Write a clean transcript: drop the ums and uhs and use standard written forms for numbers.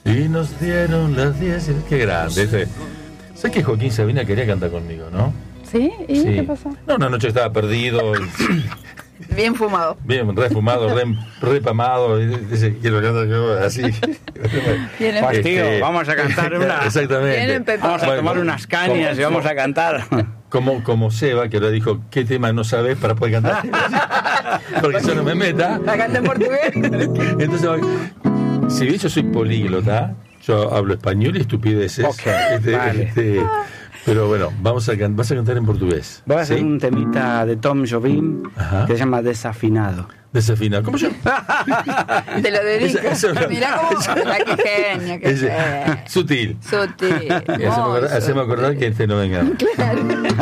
Y nos dieron las 10. Qué grande. ¿Sabes que Joaquín Sabina quería cantar conmigo, no? ¿Sí? ¿Y qué pasó? No, una noche estaba perdido. Bien fumado. Bien, refumado, repamado. Dice, quiero cantar yo así. Fastidio, vamos a cantar una. Exactamente. Vamos a tomar unas cañas y vamos a cantar. Como Seba, que ahora dijo, ¿qué tema no sabes para poder cantar? Porque yo no me meta. La canta en portugués. Entonces, si bien yo soy políglota, yo hablo español y estupideces. Vale. Pero bueno, vas a cantar en portugués. Voy a hacer un temita de Tom Jobim que se llama Desafinado. Desafinado. ¿Cómo yo? Te lo dedico. Mirá cómo. Qué genio. Sutil. Sutil. Hacemos acordar que este no venga. Claro.